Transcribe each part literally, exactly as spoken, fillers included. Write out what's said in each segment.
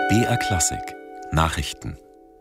B R Klassik Nachrichten.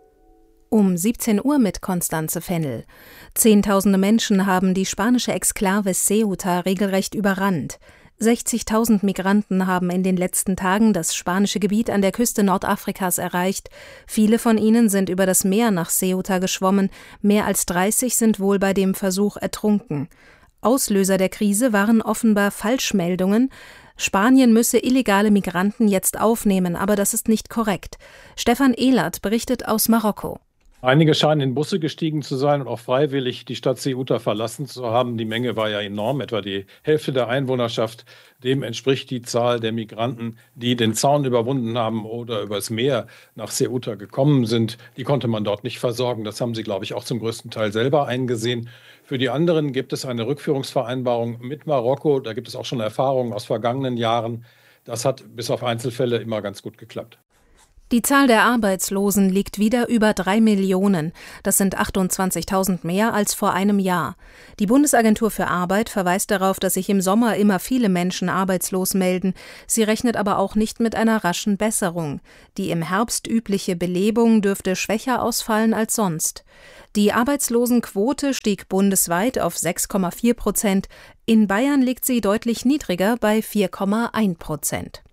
Um siebzehn Uhr mit Constanze Fennel. Zehntausende Menschen haben die spanische Exklave Ceuta regelrecht überrannt. sechzigtausend Migranten haben in den letzten Tagen das spanische Gebiet an der Küste Nordafrikas erreicht. Viele von ihnen sind über das Meer nach Ceuta geschwommen. Mehr als dreißig sind wohl bei dem Versuch ertrunken. Auslöser der Krise waren offenbar Falschmeldungen. Spanien müsse illegale Migranten jetzt aufnehmen, aber das ist nicht korrekt. Stefan Ehlert berichtet aus Marokko. Einige scheinen in Busse gestiegen zu sein und auch freiwillig die Stadt Ceuta verlassen zu haben. Die Menge war ja enorm, etwa die Hälfte der Einwohnerschaft. Dem entspricht die Zahl der Migranten, die den Zaun überwunden haben oder übers Meer nach Ceuta gekommen sind. Die konnte man dort nicht versorgen. Das haben sie, glaube ich, auch zum größten Teil selber eingesehen. Für die anderen gibt es eine Rückführungsvereinbarung mit Marokko. Da gibt es auch schon Erfahrungen aus vergangenen Jahren. Das hat bis auf Einzelfälle immer ganz gut geklappt. Die Zahl der Arbeitslosen liegt wieder über drei Millionen. Das sind achtundzwanzigtausend mehr als vor einem Jahr. Die Bundesagentur für Arbeit verweist darauf, dass sich im Sommer immer viele Menschen arbeitslos melden. Sie rechnet aber auch nicht mit einer raschen Besserung. Die im Herbst übliche Belebung dürfte schwächer ausfallen als sonst. Die Arbeitslosenquote stieg bundesweit auf sechs Komma vier Prozent. In Bayern liegt sie deutlich niedriger bei vier Komma eins Prozent.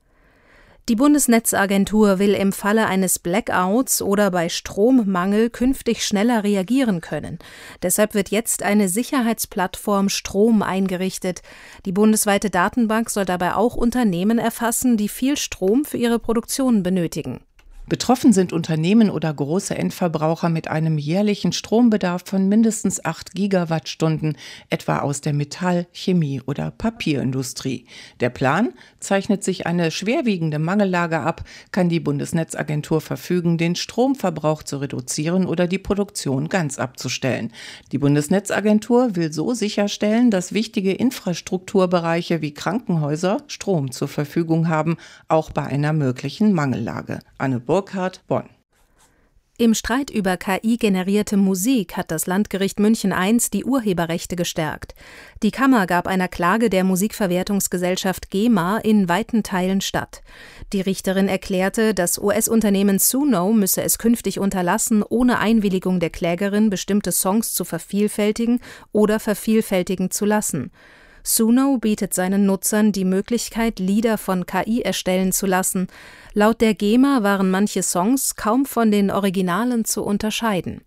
Die Bundesnetzagentur will im Falle eines Blackouts oder bei Strommangel künftig schneller reagieren können. Deshalb wird jetzt eine Sicherheitsplattform Strom eingerichtet. Die bundesweite Datenbank soll dabei auch Unternehmen erfassen, die viel Strom für ihre Produktion benötigen. Betroffen sind Unternehmen oder große Endverbraucher mit einem jährlichen Strombedarf von mindestens acht Gigawattstunden, etwa aus der Metall-, Chemie- oder Papierindustrie. Der Plan: Zeichnet sich eine schwerwiegende Mangellage ab, kann die Bundesnetzagentur verfügen, den Stromverbrauch zu reduzieren oder die Produktion ganz abzustellen. Die Bundesnetzagentur will so sicherstellen, dass wichtige Infrastrukturbereiche wie Krankenhäuser Strom zur Verfügung haben, auch bei einer möglichen Mangellage. Anne Burkhardt, Bonn. Im Streit über K I-generierte Musik hat das Landgericht München I die Urheberrechte gestärkt. Die Kammer gab einer Klage der Musikverwertungsgesellschaft GEMA in weiten Teilen statt. Die Richterin erklärte, das U S-Unternehmen Suno müsse es künftig unterlassen, ohne Einwilligung der Klägerin bestimmte Songs zu vervielfältigen oder vervielfältigen zu lassen. Suno bietet seinen Nutzern die Möglichkeit, Lieder von K I erstellen zu lassen. Laut der GEMA waren manche Songs kaum von den Originalen zu unterscheiden.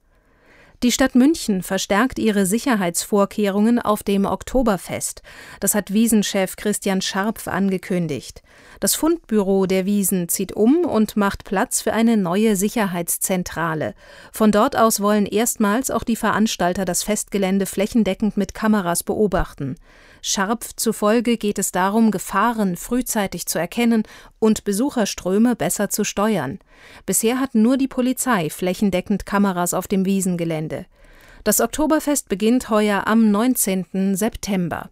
Die Stadt München verstärkt ihre Sicherheitsvorkehrungen auf dem Oktoberfest. Das hat Wiesenchef Christian Scharpf angekündigt. Das Fundbüro der Wiesn zieht um und macht Platz für eine neue Sicherheitszentrale. Von dort aus wollen erstmals auch die Veranstalter das Festgelände flächendeckend mit Kameras beobachten. Scharpf zufolge geht es darum, Gefahren frühzeitig zu erkennen und Besucherströme besser zu steuern. Bisher hat nur die Polizei flächendeckend Kameras auf dem Wiesengelände. Das Oktoberfest beginnt heuer am neunzehnten September.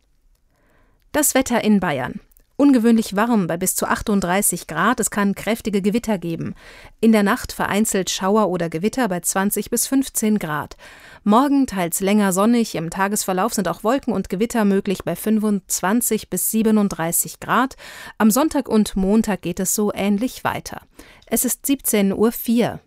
Das Wetter in Bayern. Ungewöhnlich warm bei bis zu achtunddreißig Grad, es kann kräftige Gewitter geben. In der Nacht vereinzelt Schauer oder Gewitter bei zwanzig bis fünfzehn Grad. Morgen teils länger sonnig, im Tagesverlauf sind auch Wolken und Gewitter möglich bei fünfundzwanzig bis siebenunddreißig Grad. Am Sonntag und Montag geht es so ähnlich weiter. Es ist siebzehn Uhr vier.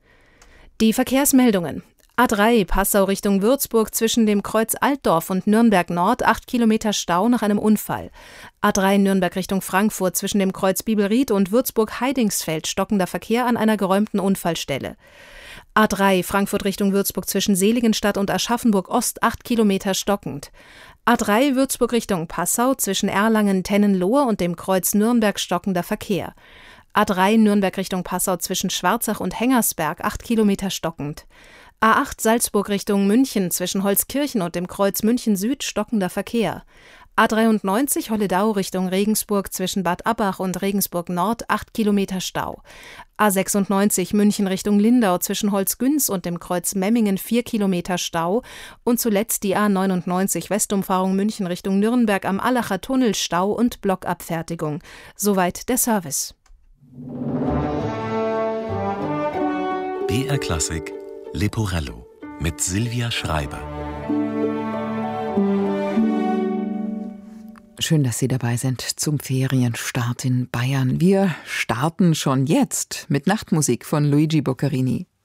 Die Verkehrsmeldungen. A drei Passau Richtung Würzburg zwischen dem Kreuz Altdorf und Nürnberg Nord, acht Kilometer Stau nach einem Unfall. A drei Nürnberg Richtung Frankfurt zwischen dem Kreuz Bibelried und Würzburg-Heidingsfeld stockender Verkehr an einer geräumten Unfallstelle. A drei Frankfurt Richtung Würzburg zwischen Seligenstadt und Aschaffenburg Ost, acht Kilometer stockend. A drei Würzburg Richtung Passau zwischen Erlangen-Tennenlohe und dem Kreuz Nürnberg stockender Verkehr. A drei Nürnberg Richtung Passau zwischen Schwarzach und Hengersberg, acht Kilometer stockend. A acht Salzburg Richtung München zwischen Holzkirchen und dem Kreuz München Süd stockender Verkehr. A dreiundneunzig Holledau Richtung Regensburg zwischen Bad Abbach und Regensburg Nord, acht Kilometer Stau. A sechsundneunzig München Richtung Lindau zwischen Holzgünz und dem Kreuz Memmingen, vier Kilometer Stau. Und zuletzt die A neunundneunzig Westumfahrung München Richtung Nürnberg am Allacher Tunnel, Stau und Blockabfertigung. Soweit der Service. B R Klassik Leporello mit Silvia Schreiber. Schön, dass Sie dabei sind zum Ferienstart in Bayern. Wir starten schon jetzt mit Nachtmusik von Luigi Boccherini.